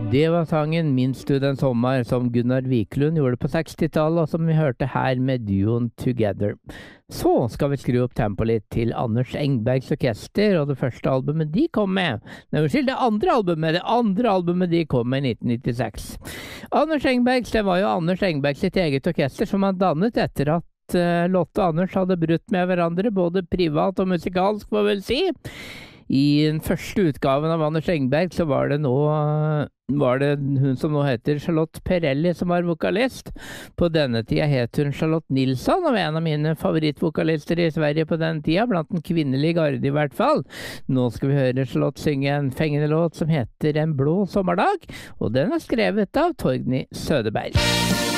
Det var sangen Minst du den sommer som Gunnar Wiklund gjorde på 60-tallet, og som vi hørte her med duoen Together. Så skal vi skru opp tempoet litt til Anders Engbergs orkester, og det første albumet de kom med. Nei, unnskyld, det andre albumet de kom med i 1996. Anders Engbergs, det var jo Anders Engbergs sitt eget orkester som han dannet etter at Lotte og Anders hadde brutt med hverandre, både privat og musikalsk, må vel si. I den første utgaven av Anders Engberg så var det hun som nå heter Charlotte Perrelli som var vokalist. På denne tida het hun Charlotte Nilsson, og en av mine favorittvokalister i Sverige på den tida, blant den kvinnelige garde i hvert fall. Nå skal vi høre Charlotte synge en fengende låt som heter En blå sommerdag, og den er skrevet av Torgny Søderberg.